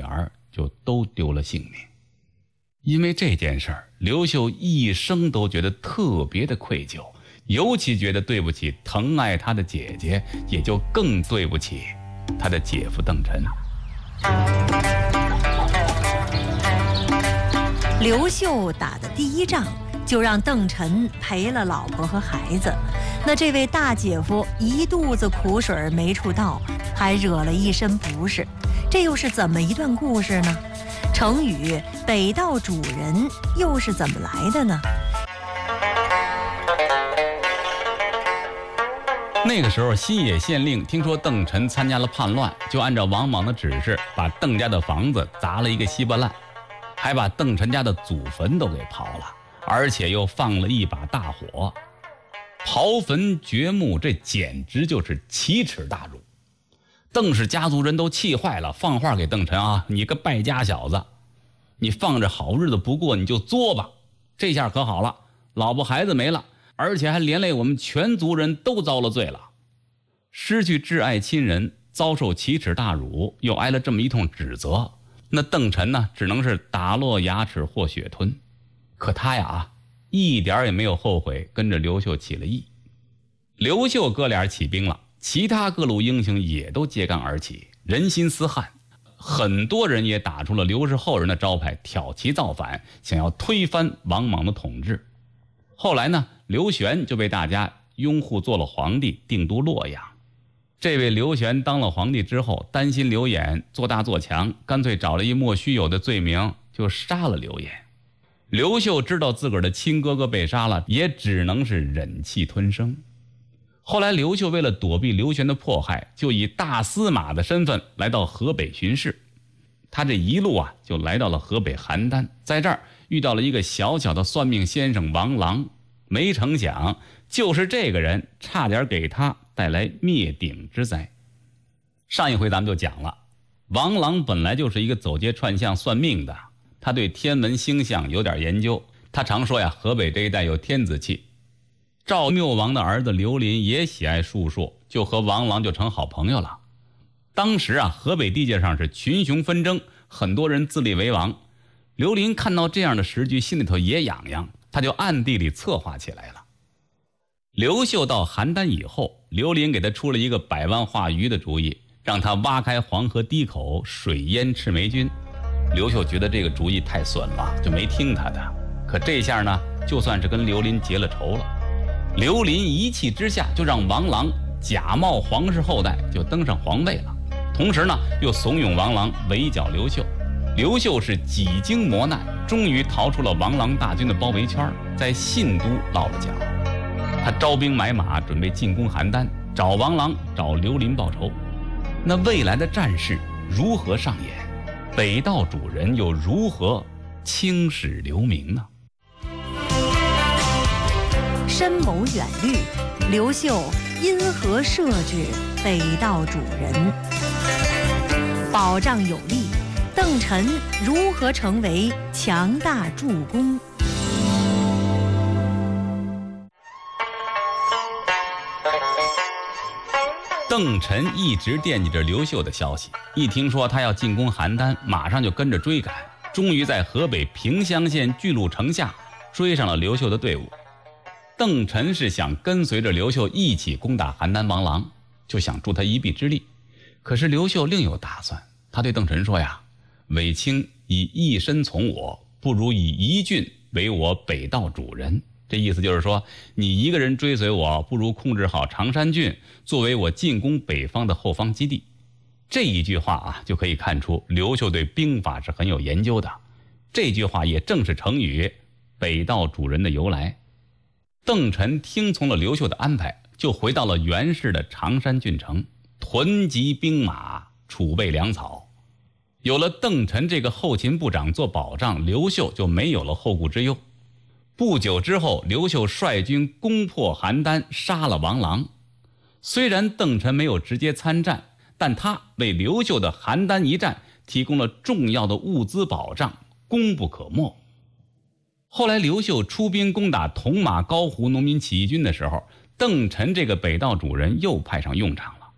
儿就都丢了性命。因为这件事儿，刘秀一生都觉得特别的愧疚，尤其觉得对不起疼爱他的姐姐，也就更对不起他的姐夫邓晨。 刘秀打的第一仗就让邓晨赔了老婆和孩子，那这位大姐夫一肚子苦水没处倒，还惹了一身不是，这又是怎么一段故事呢？成语北道主人又是怎么来的呢？ 那个时候新野县令听说邓晨参加了叛乱，就按照王莽的指示把邓家的房子砸了一个稀巴烂，还把邓晨家的祖坟都给刨了，而且又放了一把大火。刨坟掘墓，这简直就是奇耻大辱。邓氏家族人都气坏了，放话给邓晨啊，你个败家小子，你放着好日子不过你就作吧，这下可好了，老婆孩子没了，而且还连累我们全族人都遭了罪了。失去挚爱亲人，遭受奇耻大辱，又挨了这么一通指责，那邓晨呢，只能是打落牙齿或血吞。可他呀，一点也没有后悔跟着刘秀起了义。刘秀哥俩起兵了，其他各路英雄也都揭竿而起，人心思汉，很多人也打出了刘氏后人的招牌，挑旗造反，想要推翻王莽的统治。后来呢，刘玄就被大家拥护做了皇帝，定都洛阳。这位刘玄当了皇帝之后，担心刘演做大做强，干脆找了一莫须有的罪名就杀了刘演。刘秀知道自个儿的亲哥哥被杀了，也只能是忍气吞声。后来刘秀为了躲避刘玄的迫害，就以大司马的身份来到河北巡视。他这一路啊，就来到了河北邯郸，在这儿遇到了一个小小的算命先生王朗，没成想就是这个人差点给他带来灭顶之灾。上一回咱们就讲了，王朗本来就是一个走街串巷算命的，他对天文星象有点研究，他常说呀，河北这一带有天子气。赵缪王的儿子刘林也喜爱术数，就和王朗就成好朋友了。当时啊，河北地界上是群雄纷争，很多人自立为王。刘林看到这样的时局，心里头也痒痒，他就暗地里策划起来了。刘秀到邯郸以后，刘林给他出了一个100万化鱼的主意，让他挖开黄河堤口，水淹赤眉军。刘秀觉得这个主意太损了，就没听他的。可这下呢，就算是跟刘林结了仇了。刘林一气之下就让王朗假冒皇室后代，就登上皇位了。同时呢，又怂恿王朗围剿刘秀。刘秀是几经磨难，终于逃出了王朗大军的包围圈，在信都落了脚。他招兵买马，准备进攻邯郸，找王朗，找刘林报仇。那未来的战事如何上演？北道主人又如何青史留名呢？ 深谋远虑，刘秀因何设置北道主人？保障有力，邓晨如何成为强大助攻？ 邓晨一直惦记着刘秀的消息，一听说他要进攻邯郸，马上就跟着追赶，终于在河北平乡县巨鹿城下追上了刘秀的队伍。邓晨是想跟随着刘秀一起攻打邯郸王朗，就想助他一臂之力。可是刘秀另有打算，他对邓晨说呀，韦卿以一身从我，不如以一郡为我北道主人。这意思就是说，你一个人追随我，不如控制好常山郡，作为我进攻北方的后方基地。这一句话啊，就可以看出刘秀对兵法是很有研究的。这句话也正是成语北道主人的由来。邓晨听从了刘秀的安排，就回到了原氏的常山郡城，囤积兵马，储备粮草。有了邓晨这个后勤部长做保障，刘秀就没有了后顾之忧。不久之后，刘秀率军攻破邯郸，杀了王朗。虽然邓晨没有直接参战，但他为刘秀的邯郸一战提供了重要的物资保障，功不可没。后来刘秀出兵攻打铜马高湖农民起义军的时候，邓晨这个北道主人又派上用场了。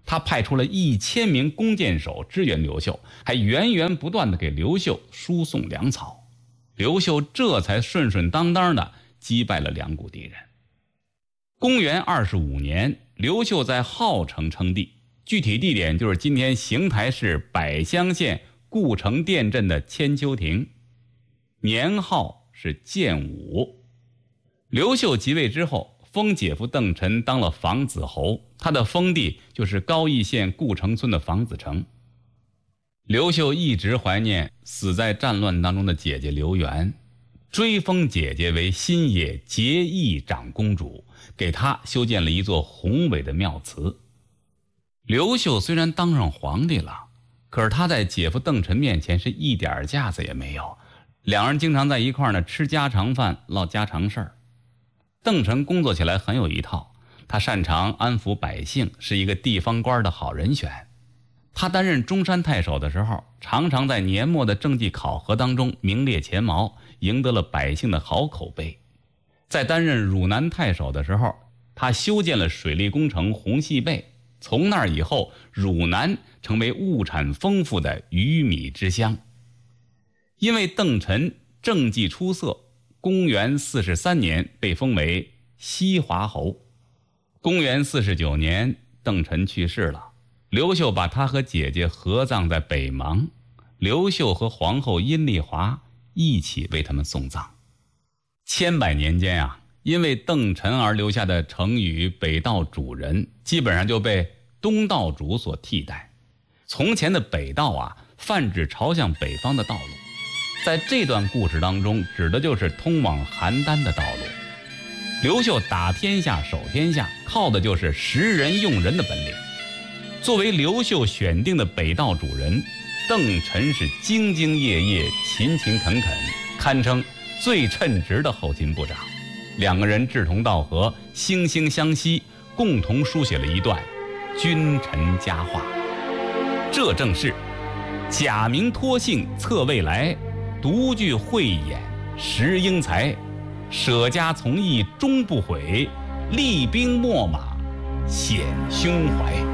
他派出了1000名弓箭手支援刘秀，还源源不断地给刘秀输送粮草。刘秀这才顺顺当当地击败了两股敌人。公元25年，刘秀在郜城称帝，具体地点就是今天邢台市百乡县故城店镇的千秋亭，年号是建武。刘秀即位之后，封姐夫邓晨当了房子侯，他的封地就是高邑县故城村的房子城。刘秀一直怀念死在战乱当中的姐姐刘元，追封姐姐为新野结义长公主，给她修建了一座宏伟的庙祠。刘秀虽然当上皇帝了，可是他在姐夫邓晨面前是一点架子也没有，两人经常在一块儿呢吃家常饭，唠家常事儿。邓晨工作起来很有一套，他擅长安抚百姓，是一个地方官的好人选。他担任中山太守的时候，常常在年末的政绩考核当中名列前茅，赢得了百姓的好口碑。在担任汝南太守的时候，他修建了水利工程红细背，从那以后，汝南成为物产丰富的鱼米之乡。因为邓晨政绩出色，公元43年被封为西华侯。公元49年，邓晨去世了，刘秀把他和姐姐合葬在北邙，刘秀和皇后阴丽华一起为他们送葬。千百年间啊，因为邓晨而留下的成语北道主人，基本上就被东道主所替代。从前的北道啊，泛指朝向北方的道路，在这段故事当中，指的就是通往邯郸的道路。刘秀打天下守天下，靠的就是识人用人的本领。作为刘秀选定的北道主人，邓晨是兢兢业业、勤勤恳恳，堪称最称职的后勤部长。两个人志同道合，惺惺相惜，共同书写了一段君臣佳话。这正是假名托姓测未来，独具慧眼识英才，舍家从义终不悔，厉兵秣马显胸怀。